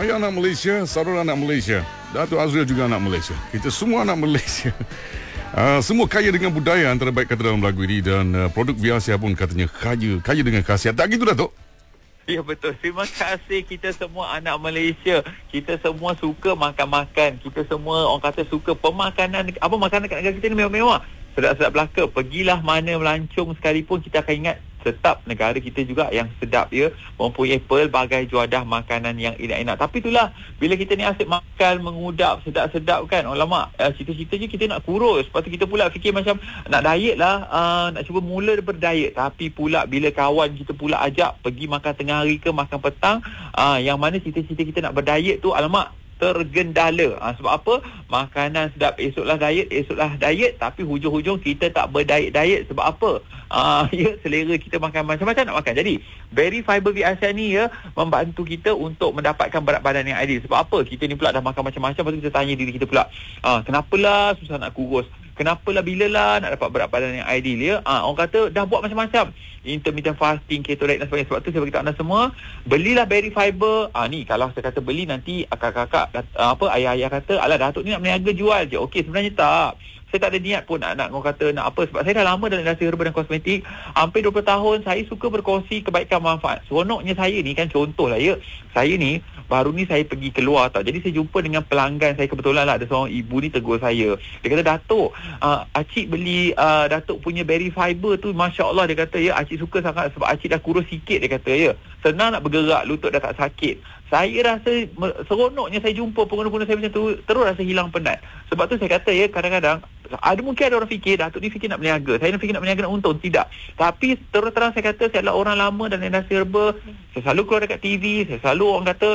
Saya anak Malaysia, saudara anak Malaysia, Datuk Azril juga anak Malaysia. Kita semua anak Malaysia. Semua kaya dengan budaya, antara baik kata dalam lagu ini. Dan produk Viasia pun katanya kaya dengan khasiat. Tak gitu, Datuk? Ya, betul. Terima kasih. Kita semua anak Malaysia. Kita semua suka makan-makan. Kita semua orang kata suka pemakanan. Apa makanan kat negara kita ni mewah-mewah. Sedap-sedap belaka. Pergilah mana melancong sekalipun, kita akan ingat tetap negara kita juga yang sedap, ya, mempunyai pelbagai juadah makanan yang enak-enak. Tapi itulah, bila kita ni asyik makan, mengudap, sedap-sedap kan, alamak, cita-cita je kita nak kurus. Lepas tu kita pula fikir macam nak diet lah, nak cuba mula berdiet. Tapi pula bila kawan kita pula ajak pergi makan tengah hari ke makan petang, yang mana cita-cita kita nak berdiet tu, alamak, tergendala. Sebab apa? Makanan sedap, esoklah diet, tapi hujung-hujung kita tak berdiet-diet. Sebab apa? Ya, selera kita makan macam-macam nak makan. Jadi, Berry Fiber Viasia ni, ya, membantu kita untuk mendapatkan berat badan yang ideal. Sebab apa? Kita ni pula dah makan macam-macam, lepas tu kita tanya diri kita pula, kenapalah susah nak kurus? Kenapalah bilalah nak dapat berat badan yang ideal, ya? Orang kata dah buat macam-macam, intermittent fasting, keto diet dan sebagainya. Sebab tu saya beritahu anda semua, belilah Berry Fiber. Ni kalau saya kata beli, nanti kakak-kakak ayah-ayah kata, alah Datuk ni nak berniaga jual je. Okey, sebenarnya tak. Saya tak ada niat pun nak orang kata nak apa. Sebab saya dah lama dalam industri herba dan kosmetik, hampir 20 tahun. Saya suka berkongsi kebaikan manfaat. Seronoknya saya ni kan, contohlah, ya, saya ni baru ni saya pergi keluar tau. Jadi saya jumpa dengan pelanggan saya, kebetulan lah ada seorang ibu ni tegur saya. Dia kata, Datuk, Acik beli Datuk punya Berry Fiber tu, Masya Allah, dia kata, ya, Acik suka sangat sebab Acik dah kurus sikit, dia kata, ya, senang nak bergerak, lutut dah tak sakit. Saya rasa seronoknya saya jumpa pengguna-pengguna saya macam tu, terus rasa hilang penat. Sebab tu saya kata, ya, kadang-kadang mungkin ada orang fikir Datuk ni fikir nak berniaga, saya nak fikir nak berniaga nak untung. Tidak. Tapi terus terang saya kata, saya adalah orang lama dalam industri herba. Saya selalu keluar dekat TV, saya selalu orang kata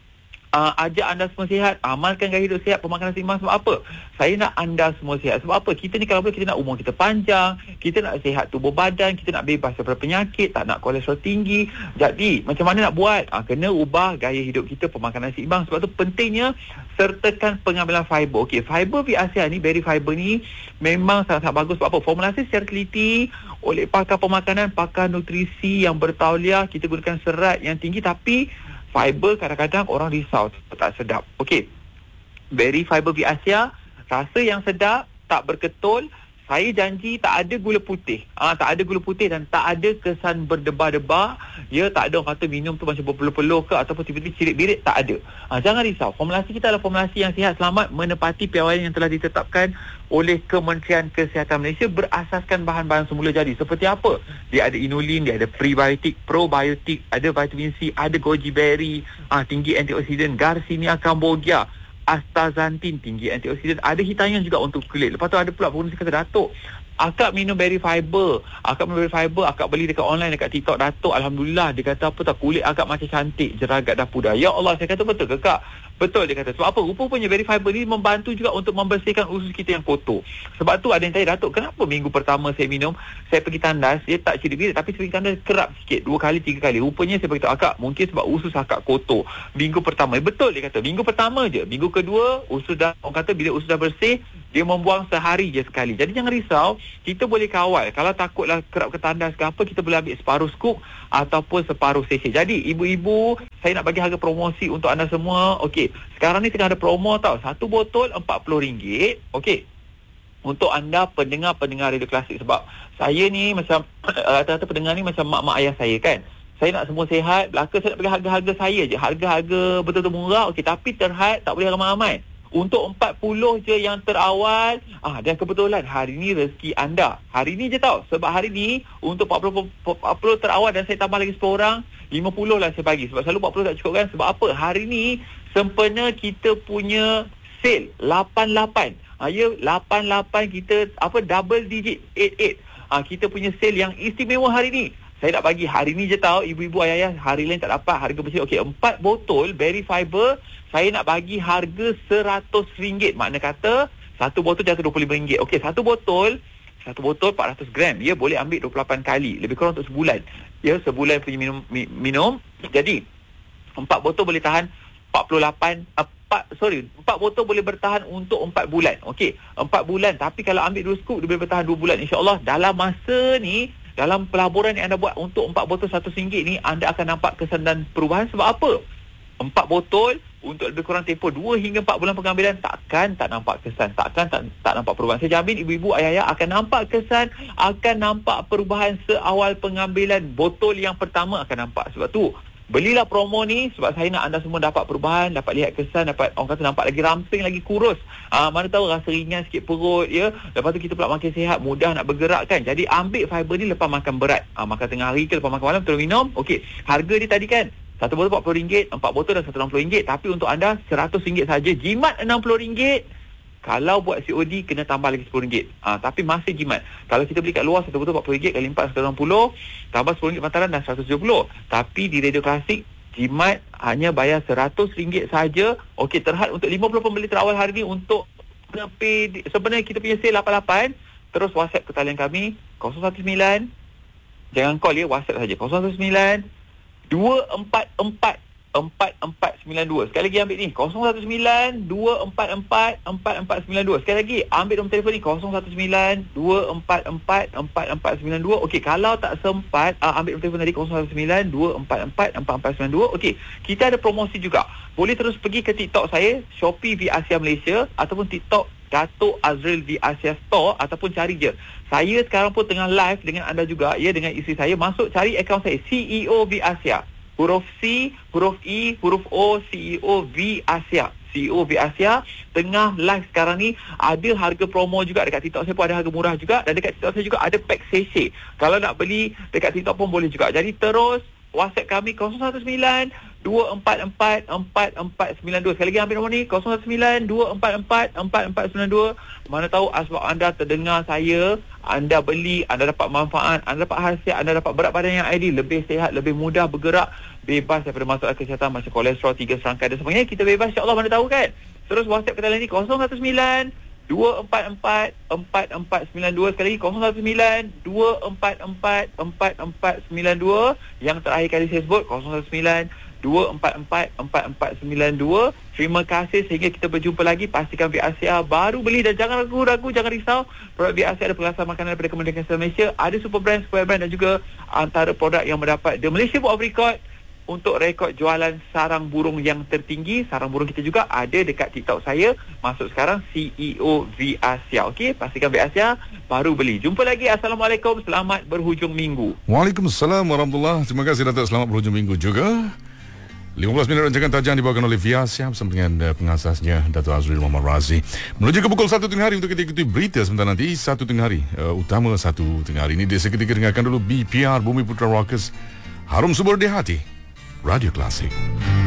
ajak anda semua sihat, amalkan gaya hidup sihat, pemakanan seimbang. Sebab apa? Saya nak anda semua sihat. Sebab apa? Kita ni kalau boleh, kita nak umur kita panjang, kita nak sihat tubuh badan, kita nak bebas daripada penyakit, tak nak kolesterol tinggi. Jadi macam mana nak buat? Kena ubah gaya hidup kita, pemakanan seimbang. Sebab tu pentingnya sertakan pengambilan fiber. Okey, fiber Viasia ni, Berry Fiber ni memang sangat-sangat bagus. Sebab apa? Formulasi secara teliti oleh pakar pemakanan, pakar nutrisi yang bertauliah. Kita gunakan serat yang tinggi, tapi fiber kadang-kadang orang risau tak sedap. Okey, Berry Fiber Viasia, rasa yang sedap, tak berketul. Saya janji tak ada gula putih. Tak ada gula putih dan tak ada kesan berdebar-debar. Ya, tak ada orang kata minum tu macam berpeluh-peluh ke ataupun tiba-tiba cirit-birit, tak ada. Jangan risau. Formulasi kita adalah formulasi yang sihat selamat, menepati piawaian yang telah ditetapkan oleh Kementerian Kesihatan Malaysia berasaskan bahan-bahan semula jadi. Seperti apa? Dia ada inulin, dia ada prebiotik, probiotik, ada vitamin C, ada goji berry, tinggi antioksidan, Garcinia cambogia, astaxanthin, tinggi antioksidan, ada hitangan juga untuk kulit. Lepas tu ada pula pengguna kata, Datuk, akak minum Berry Fiber, akak beli dekat online, dekat TikTok, Datuk, Alhamdulillah, dia kata apa tak, kulit akak macam cantik, jeragat dah pudar. Ya Allah, saya kata betul ke kak? Betul, dia kata. Sebab apa? Rupa-rupanya Berry Fiber ni membantu juga untuk membersihkan usus kita yang kotor. Sebab tu ada yang tanya, Datuk, kenapa minggu pertama saya minum, saya pergi tandas, dia tak cirit-birit, tapi saya pergi tandas kerap sikit, 2 kali 3 kali. Rupanya saya beritahu akak, mungkin sebab usus akak kotor minggu pertama. Betul, dia kata, minggu pertama je. Minggu kedua, usus dah, orang kata bila usus dah bersih, dia membuang sehari je sekali. Jadi jangan risau, kita boleh kawal. Kalau takutlah kerap ke tandas ke apa, kita boleh ambil separuh scoop ataupun separuh sachet. Jadi ibu-ibu, saya nak bagi harga promosi untuk anda semua. Okey, sekarang ni tengah ada promo tau. Satu botol RM40. Okey, untuk anda pendengar-pendengar radio klasik. Sebab saya ni macam rata-rata pendengar ni macam mak-mak ayah saya kan. Saya nak semua sihat, belaka saya nak bagi harga-harga saya je. Harga-harga betul-betul murah. Okey, tapi terhad, tak boleh ramai-ramai. Untuk 40 je yang terawal. Dan kebetulan hari ni rezeki anda. Hari ni je tau. Sebab hari ni untuk 40 terawal dan saya tambah lagi 10 orang, 50 lah saya bagi. Sebab selalu 40 tak cukup kan. Sebab apa? Hari ni sempena kita punya sale 88. Ya, 88 kita double digit 88. Kita punya sale yang istimewa hari ni. Saya nak bagi hari ni je tau, ibu-ibu ayah-ayah, hari lain tak dapat harga bersih. Okey, 4 botol Berry Fiber saya nak bagi harga RM100. Makna kata satu botol jatuh RM25. Okey, satu botol 400 gram. Ya, boleh ambil 28 kali. Lebih kurang untuk sebulan. Ya, sebulan punya minum. Jadi 4 botol boleh tahan 4 botol boleh bertahan untuk 4 bulan. Okey, 4 bulan. Tapi kalau ambil 2 scoop, dia boleh bertahan 2 bulan. InsyaAllah dalam masa ni, dalam pelaburan yang anda buat untuk 4 botol RM100 ni, anda akan nampak kesan dan perubahan. Sebab apa? 4 botol untuk lebih kurang tempoh 2 hingga 4 bulan pengambilan, takkan tak nampak kesan, takkan tak nampak perubahan. Saya jamin ibu-ibu, ayah-ayah akan nampak kesan, akan nampak perubahan seawal pengambilan botol yang pertama akan nampak. Sebab tu belilah promo ni sebab saya nak anda semua dapat perubahan, dapat lihat kesan, dapat orang kata nampak lagi ramping, lagi kurus. Mana tahu rasa ringan sikit perut ya. Lepas tu kita pula makin sihat, mudah nak bergerak kan. Jadi ambil fiber ni lepas makan berat. Makan tengah hari ke lepas makan malam terus minum. Okey, harga dia tadi kan satu botol RM40, 4 botol dah RM160. Tapi untuk anda RM100 saja. Jimat RM60. Kalau buat COD kena tambah lagi RM10. Tapi masih jimat. Kalau kita beli kat luar satu botol RM40 kali 4 RM160, tambah RM10 pantaran dah RM170. Tapi di Radio Klasik jimat hanya bayar RM100 saja. Okey, terhad untuk 50 pembeli terawal hari ni untuk sebenarnya kita punya sale 88. Terus WhatsApp ke talian kami 019, jangan call ya, WhatsApp saja 019 244 4492. Sekali lagi ambil ni 019 244 4492. Sekali lagi ambil nombor telefon ni 019 244 4492. Okey, kalau tak sempat ambil nombor telefon tadi 019 244 4492. Okey, kita ada promosi juga. Boleh terus pergi ke TikTok saya, Shopee V Asia Malaysia, ataupun TikTok Dato' Azril V Asia Store, ataupun cari je. Saya sekarang pun tengah live dengan anda juga ya, dengan isteri saya. Masuk cari akaun saya CEO V Asia. Huruf C, huruf E, huruf O, CEO V Asia. CEO V Asia tengah live sekarang ni. Ada harga promo juga dekat TikTok saya pun ada harga murah juga. Dan dekat TikTok saya juga ada pack sachet. Kalau nak beli dekat TikTok pun boleh juga. Jadi terus WhatsApp kami 019 244 4492. Sekali lagi ambil nombor ni 019 244 4492. Mana tahu asbab anda terdengar saya, anda beli, anda dapat manfaat, anda dapat hasil, anda dapat berat badan yang ideal, lebih sihat, lebih mudah bergerak, bebas daripada masalah kesihatan macam kolesterol, 3 serangkai dan sebagainya. Kita bebas, insya-Allah, mana tahu kan. Terus WhatsApp kita lagi 019 244 4492. Sekali lagi 019 244 4492. Yang terakhir kali saya sebut 019 244 4492. Terima kasih sehingga kita berjumpa lagi. Pastikan V Asia baru beli dan jangan ragu-ragu, jangan risau. Produk V Asia ada pengeluaran makanan daripada Kementerian Kesihatan Malaysia, ada super brand, square brand dan juga antara produk yang mendapat The Malaysia Book of Record untuk rekod jualan sarang burung yang tertinggi. Sarang burung kita juga ada dekat TikTok saya. Masuk sekarang CEO V Asia. Okey, pastikan V Asia baru beli. Jumpa lagi. Assalamualaikum. Selamat berhujung minggu. Waalaikumsalam warahmatullahi. Terima kasih Datuk. Selamat berhujung minggu juga. 15 minit rancangan tajam dibawakan oleh V Asia bersama dengan pengasasnya Dato' Azril Muhammad Razi. Menuju ke pukul 1 tengah hari untuk kita ikuti berita sebentar nanti. 1 tengah hari, utama 1 tengah hari ini. Dia seketika dengarkan dulu BPR Bumi Putra Rockers, Harum Subur di Hati, Radio Klasik.